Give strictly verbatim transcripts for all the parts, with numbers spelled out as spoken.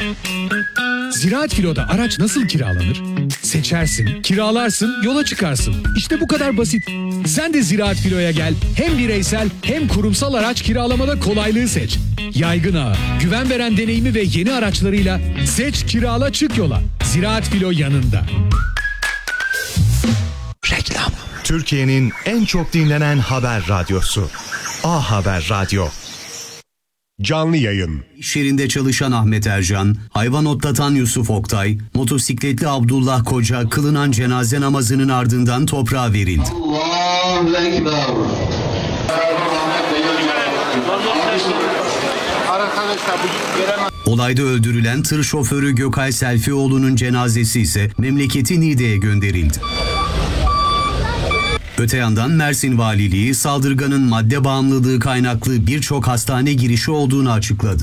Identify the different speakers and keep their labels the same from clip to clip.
Speaker 1: Ziraat Filo'da araç nasıl kiralanır? Seçersin, kiralarsın, yola çıkarsın. İşte bu kadar basit. Sen de Ziraat Filo'ya gel. Hem bireysel hem kurumsal araç kiralamada kolaylığı seç. Yaygın ağı, güven veren deneyimi ve yeni araçlarıyla seç, kirala, çık yola. Ziraat Filo yanında.
Speaker 2: Reklam. Türkiye'nin en çok dinlenen haber radyosu. A Haber Radyo.
Speaker 3: Canlı yayın.
Speaker 4: İş yerinde çalışan Ahmet Ercan, hayvan otlatan Yusuf Oktay, motosikletli Abdullah Koca kılınan cenaze namazının ardından toprağa verildi.
Speaker 5: Allahu Ekber.
Speaker 4: Olayda öldürülen tır şoförü Gökay Selfioğlu'nun cenazesi ise memleketi Niğde'ye gönderildi. Öte yandan Mersin Valiliği saldırganın madde bağımlılığı kaynaklı birçok hastane girişi olduğunu açıkladı.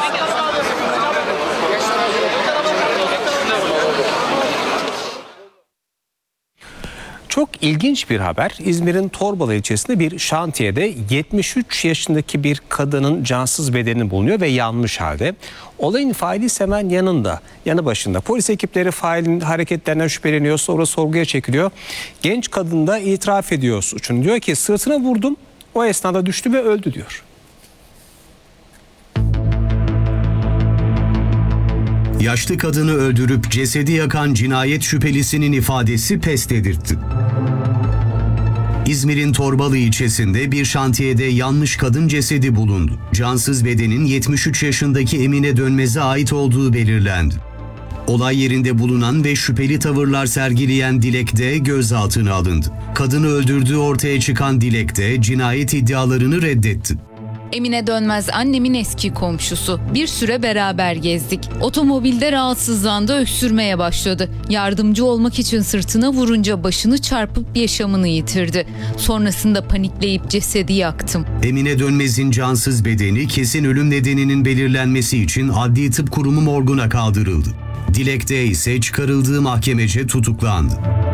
Speaker 6: Çok ilginç bir haber. İzmir'in Torbalı ilçesinde bir şantiyede yetmiş üç yaşındaki bir kadının cansız bedeni bulunuyor ve yanmış halde. Olayın faili ise hemen yanında, yanı başında. Polis ekipleri failin hareketlerinden şüpheleniyor, sonra sorguya çekiliyor. Genç kadın da itiraf ediyor suçunu. Diyor ki sırtına vurdum, o esnada düştü ve öldü diyor.
Speaker 4: Yaşlı kadını öldürüp cesedi yakan cinayet şüphelisinin ifadesi pes dedirtti. İzmir'in Torbalı ilçesinde bir şantiyede yanmış kadın cesedi bulundu. Cansız bedenin yetmiş üç yaşındaki Emine Dönmez'e ait olduğu belirlendi. Olay yerinde bulunan ve şüpheli tavırlar sergileyen Dilek de gözaltına alındı. Kadını öldürdüğü ortaya çıkan Dilek de cinayet iddialarını reddetti.
Speaker 7: Emine Dönmez annemin eski komşusu. Bir süre beraber gezdik. Otomobilde rahatsızlandı, öksürmeye başladı. Yardımcı olmak için sırtına vurunca başını çarpıp yaşamını yitirdi. Sonrasında panikleyip cesedi yaktım.
Speaker 4: Emine Dönmez'in cansız bedeni kesin ölüm nedeninin belirlenmesi için Adli Tıp Kurumu morguna kaldırıldı. Dilek de ise çıkarıldığı mahkemece tutuklandı.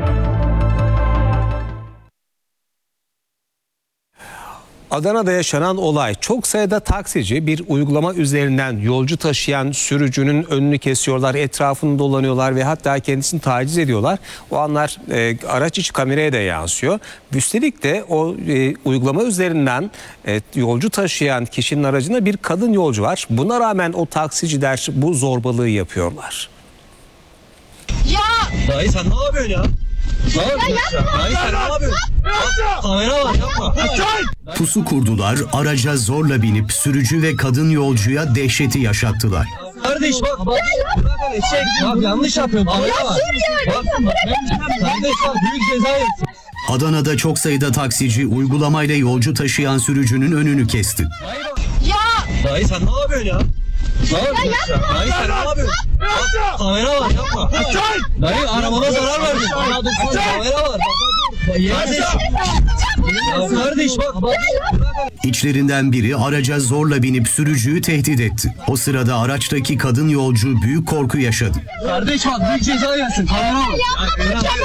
Speaker 6: Adana'da yaşanan olay, çok sayıda taksici bir uygulama üzerinden yolcu taşıyan sürücünün önünü kesiyorlar, etrafını dolanıyorlar ve hatta kendisini taciz ediyorlar. O anlar e, araç içi kameraya da yansıyor. Üstelik de o e, uygulama üzerinden e, yolcu taşıyan kişinin aracında bir kadın yolcu var. Buna rağmen o taksiciler bu zorbalığı yapıyorlar.
Speaker 8: Ya!
Speaker 9: Dayı sen ne yapıyorsun ya? Ne yapıyorsun? Ya Dayı sen ne yapıyorsun? Yapma. Kamera var yapma.
Speaker 4: Pusu kurdular, araca zorla binip sürücü ve kadın yolcuya dehşeti yaşattılar.
Speaker 9: Kardeş bak bak. Çek. Bak yanlış yapıyorum. Kamera var. Bak. Kardeş bak büyük ceza yersin.
Speaker 4: Adana'da çok sayıda taksici uygulamayla yolcu taşıyan sürücünün önünü kesti.
Speaker 8: Ya!
Speaker 9: Dayı sen ne yapıyorsun ya? Ne yapıyorsun? Ya Dayı sen ne yapıyorsun? Bak, kamera var yapma. Dayı arabama zarar verdin. Kamera var. Kardeş. Ya kardeş bak.
Speaker 4: İçlerinden biri araca zorla binip sürücüyü tehdit etti. O sırada araçtaki kadın yolcu büyük korku yaşadı.
Speaker 9: Kardeş bak büyük ceza yersin. Kamera var.